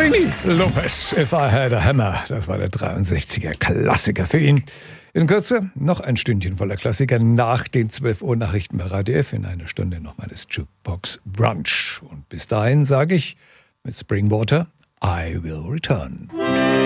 Trini Lopez, If I Had a Hammer. Das war der 63er Klassiker für ihn. In Kürze noch ein Stündchen voller Klassiker nach den 12 Uhr Nachrichten bei Radio F. In einer Stunde noch meines Jukebox Brunch. Und bis dahin sage ich mit Springwater, I will return.